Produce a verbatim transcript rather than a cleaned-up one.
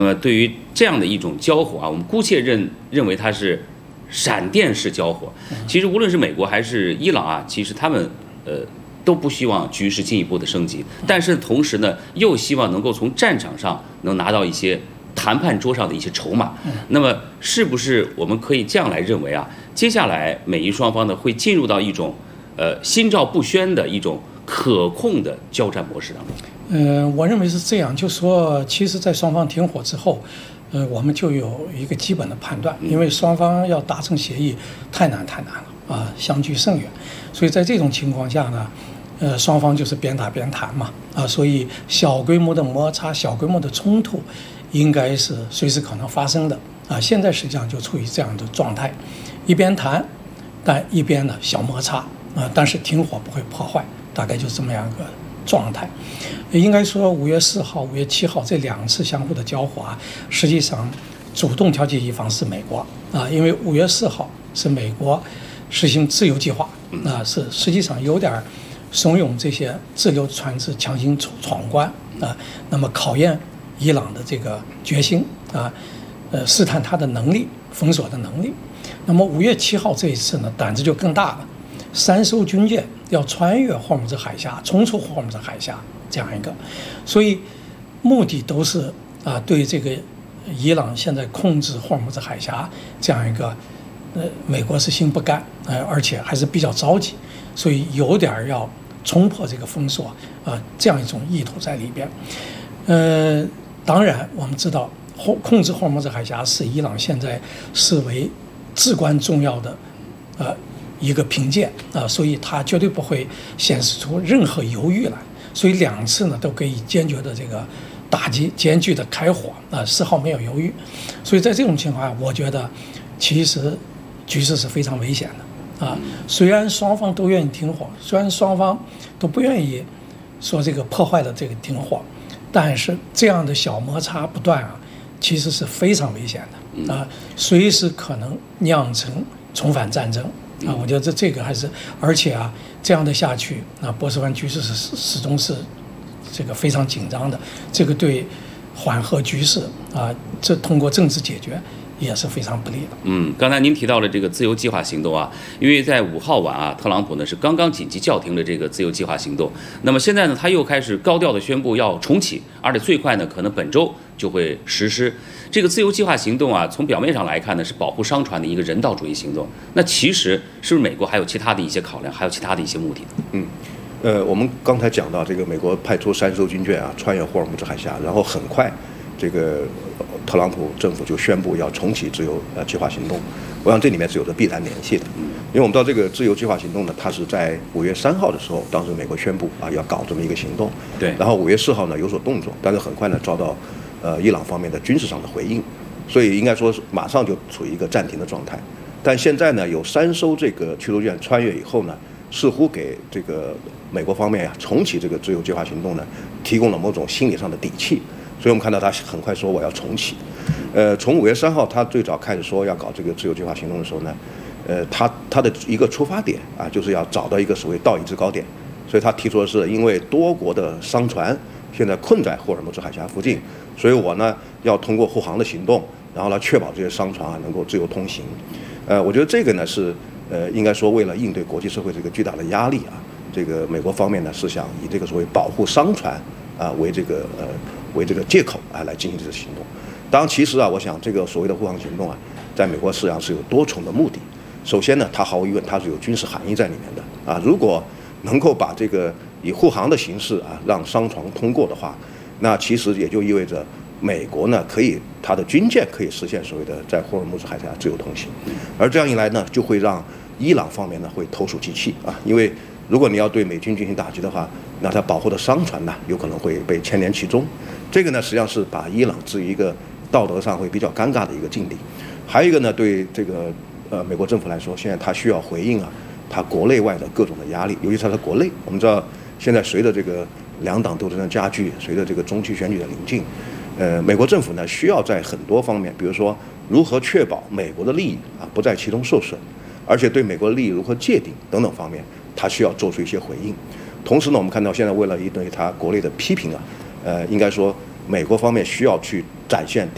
那么对于这样的一种交火啊，我们姑且认认为它是闪电式交火。其实无论是美国还是伊朗啊，其实他们呃都不希望局势进一步的升级，但是同时呢，又希望能够从战场上能拿到一些谈判桌上的一些筹码。那么是不是我们可以这样来认为啊？接下来美伊双方呢会进入到一种呃心照不宣的一种可控的交战模式当中？ 嗯、呃，我认为是这样，就说其实，在双方停火之后，呃，我们就有一个基本的判断，因为双方要达成协议太难太难了啊，相距甚远，所以在这种情况下呢，呃，双方就是边打边谈嘛啊，所以小规模的摩擦、小规模的冲突，应该是随时可能发生的啊。现在实际上就处于这样的状态，一边谈，但一边呢小摩擦啊，但是停火不会破坏，大概就这么样一个状态。应该说，五月四号、五月七号这两次相互的交火啊，实际上主动调解一方是美国啊，因为五月四号是美国实行自由计划啊，是实际上有点怂恿这些自由船只强行闯关啊，那么考验伊朗的这个决心啊，呃，试探他的能力、封锁的能力。那么五月七号这一次呢，胆子就更大了，三艘军舰要穿越霍尔木兹海峡，冲出霍尔木兹海峡这样一个，所以目的都是啊，对这个伊朗现在控制霍尔木兹海峡这样一个，呃，美国是心不甘，呃，而且还是比较着急，所以有点要冲破这个封锁啊，这样一种意图在里边。呃，当然我们知道，控控制霍尔木兹海峡是伊朗现在视为至关重要的，呃。一个凭借啊，所以他绝对不会显示出任何犹豫来，所以两次呢都可以坚决的这个打击，艰巨的开火啊，丝毫没有犹豫，所以在这种情况下，我觉得其实局势是非常危险的啊。虽然双方都愿意停火，虽然双方都不愿意说这个破坏了这个停火，但是这样的小摩擦不断啊，其实是非常危险的啊，随时可能酿成重返战争。啊，我觉得这这个还是，而且啊，这样的下去，啊，波斯湾局势是始始终是这个非常紧张的，这个对缓和局势啊，这通过政治解决也是非常不利的。 嗯，刚才您提到了这个自由计划行动啊，因为在五号晚啊，特朗普呢是刚刚紧急叫停了这个自由计划行动，那么现在呢，他又开始高调的宣布要重启，而且最快呢，可能本周就会实施。这个自由计划行动啊，从表面上来看呢，是保护商船的一个人道主义行动。那其实是不是美国还有其他的一些考量，还有其他的一些目的？ 嗯，呃，我们刚才讲到这个美国派出三艘军舰啊，穿越霍尔木兹海峡，然后很快，这个特朗普政府就宣布要重启自由呃计划行动。我想这里面是有着必然联系的，因为我们知道这个自由计划行动呢，它是在五月三号的时候，当时美国宣布啊要搞这么一个行动， 对， 然后五月四号呢有所动作，但是很快呢遭到呃伊朗方面的军事上的回应，所以应该说是马上就处于一个暂停的状态。但现在呢有三艘这个驱逐舰穿越以后呢，似乎给这个美国方面呀、啊、重启这个自由计划行动呢提供了某种心理上的底气。所以我们看到他很快说我要重启。呃，从五月三号他最早开始说要搞这个自由计划行动的时候呢，呃，他他的一个出发点啊，就是要找到一个所谓道义制高点。所以他提出的是，因为多国的商船现在困在霍尔木兹海峡附近，所以我呢要通过护航的行动，然后来确保这些商船啊能够自由通行。呃，我觉得这个呢是呃应该说为了应对国际社会这个巨大的压力啊，这个美国方面呢是想以这个所谓保护商船啊为这个呃为这个借口啊来进行这个行动。当然，其实啊，我想这个所谓的护航行动啊，在美国实际上是有多重的目的。首先呢，它毫无疑问它是有军事含义在里面的啊。如果能够把这个以护航的形式啊让商船通过的话，那其实也就意味着美国呢可以它的军舰可以实现所谓的在霍尔木兹海峡自由通行，而这样一来呢，就会让伊朗方面呢会投鼠忌器啊，因为如果你要对美军进行打击的话，那它保护的商船呢有可能会被牵连其中。这个呢实际上是把伊朗置于一个道德上会比较尴尬的一个境地。还有一个呢，对这个呃美国政府来说，现在它需要回应啊，它国内外的各种的压力，尤其是它的国内。我们知道，现在随着这个两党斗争的加剧，随着这个中期选举的临近，呃，美国政府呢需要在很多方面，比如说如何确保美国的利益啊不在其中受损，而且对美国的利益如何界定等等方面，它需要做出一些回应。同时呢，我们看到现在为了应对它国内的批评啊，呃，应该说美国方面需要去展现。